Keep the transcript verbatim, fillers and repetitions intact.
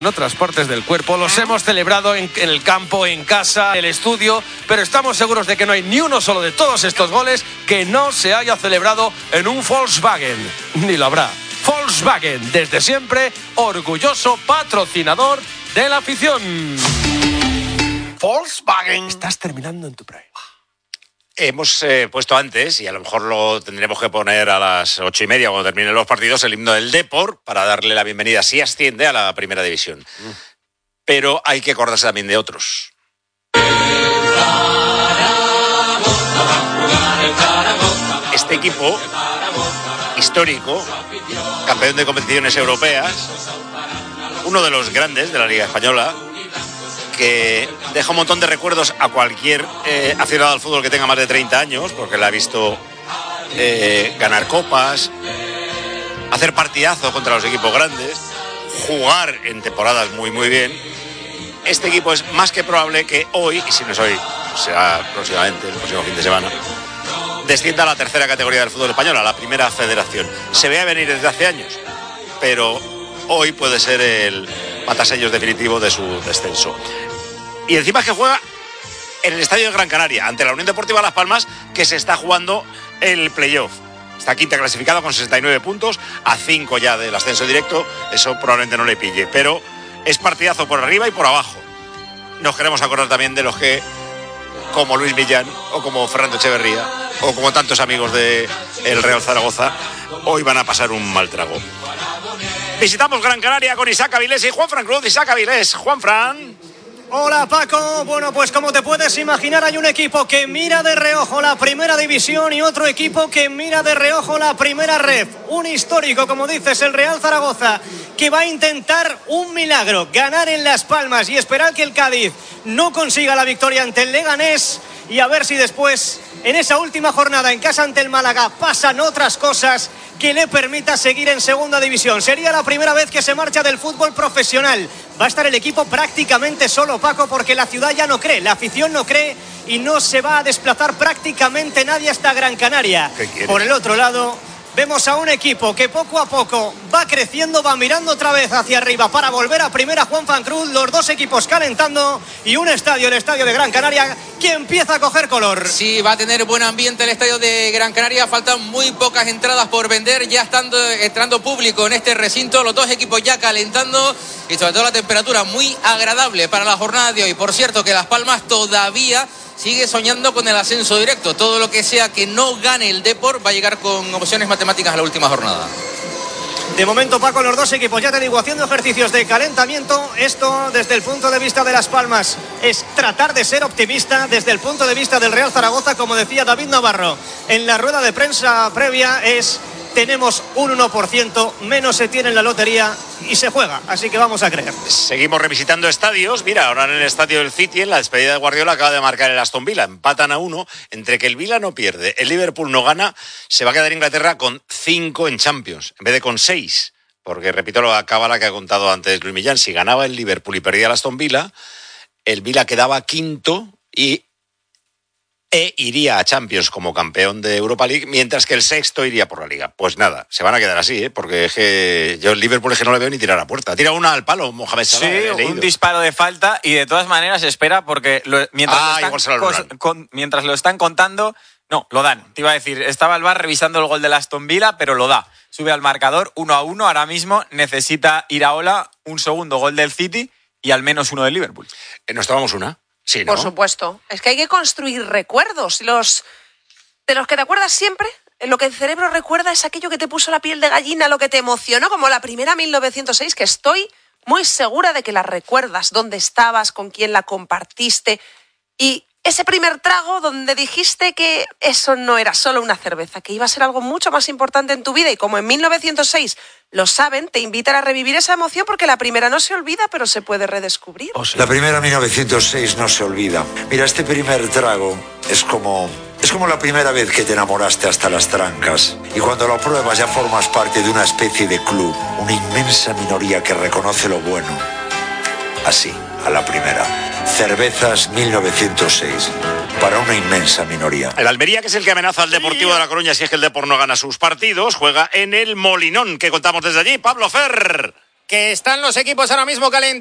en otras partes del cuerpo. Los hemos celebrado en, en el campo, en casa, en el estudio, pero estamos seguros de que no hay ni uno solo de todos estos goles que no se haya celebrado en un Volkswagen. Ni lo habrá. Volkswagen, desde siempre, orgulloso patrocinador de la afición. Volkswagen. Estás terminando en tu prime. Hemos eh, puesto antes, y a lo mejor lo tendremos que poner a las ocho y media cuando terminen los partidos, el himno del Depor para darle la bienvenida, si asciende, a la primera división. Mm. Pero hay que acordarse también de otros. Este equipo histórico, campeón de competiciones europeas, uno de los grandes de la Liga Española, que deja un montón de recuerdos a cualquier eh, aficionado al fútbol que tenga más de treinta años, porque le ha visto eh, ganar copas, hacer partidazos contra los equipos grandes, jugar en temporadas muy muy bien. Este equipo es más que probable que hoy, y si no es hoy, será próximamente, el próximo fin de semana, descienda a la tercera categoría del fútbol español, a la primera federación. Se ve a venir desde hace años, pero hoy puede ser el matasellos definitivo de su descenso. Y encima es que juega en el estadio de Gran Canaria, ante la Unión Deportiva Las Palmas, que se está jugando el playoff. Está quinta clasificada con sesenta y nueve puntos, a cinco ya del ascenso directo. Eso probablemente no le pille, pero es partidazo por arriba y por abajo. Nos queremos acordar también de los que, como Luis Millán, o como Fernando Echeverría, o como tantos amigos del Real Zaragoza, hoy van a pasar un mal trago. Visitamos Gran Canaria con Isaac Avilés y Juanfran Cruz. Isaac Avilés, Juanfran. Hola Paco, bueno pues como te puedes imaginar hay un equipo que mira de reojo la primera división y otro equipo que mira de reojo la primera ref. Un histórico, como dices, el Real Zaragoza, que va a intentar un milagro, ganar en Las Palmas y esperar que el Cádiz no consiga la victoria ante el Leganés, y a ver si después, en esa última jornada en casa ante el Málaga, pasan otras cosas que le permita seguir en segunda división. Sería la primera vez que se marcha del fútbol profesional. Va a estar el equipo prácticamente solo, Paco, porque la ciudad ya no cree, la afición no cree y no se va a desplazar prácticamente nadie hasta Gran Canaria. Por el otro lado, vemos a un equipo que poco a poco va creciendo, va mirando otra vez hacia arriba para volver a primera. Juanfran Cruz, los dos equipos calentando y un estadio, el estadio de Gran Canaria, que empieza a coger color. Sí, va a tener buen ambiente el estadio de Gran Canaria. Faltan muy pocas entradas por vender, ya estando entrando público en este recinto, los dos equipos ya calentando y sobre todo la temperatura muy agradable para la jornada de hoy. Por cierto, que Las Palmas todavía sigue soñando con el ascenso directo. Todo lo que sea que no gane el Depor va a llegar con opciones matemáticas a la última jornada. De momento, Paco, los dos equipos, ya te digo, haciendo ejercicios de calentamiento. Esto, desde el punto de vista de Las Palmas, es tratar de ser optimista. Desde el punto de vista del Real Zaragoza, como decía David Navarro en la rueda de prensa previa, es: tenemos un uno por ciento menos se tiene en la lotería y se juega, así que vamos a creer. Seguimos revisitando estadios. Mira, ahora en el estadio del City, en la despedida de Guardiola, acaba de marcar el Aston Villa. Empatan a uno. Entre que el Villa no pierde, el Liverpool no gana, se va a quedar Inglaterra con cinco en Champions, en vez de con seis. Porque, repito, lo acaba la que ha contado antes Luis Millán. Si ganaba el Liverpool y perdía el Aston Villa, el Villa quedaba quinto y E iría a Champions como campeón de Europa League, mientras que el sexto iría por la Liga. Pues nada, se van a quedar así, ¿eh? Porque es que yo el Liverpool es que no le veo ni tirar a puerta. Tira una al palo, Mohamed Salah. Sí, un disparo de falta y de todas maneras espera porque lo, mientras, ah, lo están, cos, con, mientras lo están contando, no, lo dan. Te iba a decir, estaba el V A R revisando el gol de Aston Villa, pero lo da. Sube al marcador uno a uno, ahora mismo necesita Iraola un segundo gol del City y al menos uno del Liverpool. Eh, ¿Nos tomamos una? Sí, ¿no? Por supuesto. Es que hay que construir recuerdos. Los de los que te acuerdas siempre, lo que el cerebro recuerda es aquello que te puso la piel de gallina, lo que te emocionó, como la primera mil novecientos seis, que estoy muy segura de que la recuerdas. Dónde estabas, con quién la compartiste. Y ese primer trago donde dijiste que eso no era solo una cerveza, que iba a ser algo mucho más importante en tu vida. Y como en mil novecientos seis lo saben, te invitan a revivir esa emoción porque la primera no se olvida, pero se puede redescubrir. Oh, sí. La primera mil novecientos seis no se olvida. Mira, este primer trago es como... Es como la primera vez que te enamoraste hasta las trancas. Y cuando lo pruebas ya formas parte de una especie de club. Una inmensa minoría que reconoce lo bueno. Así, a la primera. Cervezas mil novecientos seis. Para una inmensa minoría. El Almería, que es el que amenaza al Deportivo de La Coruña si es que el Depor no gana sus partidos, juega en el Molinón, que contamos desde allí. Pablo Fer. que están los equipos ahora mismo calentando.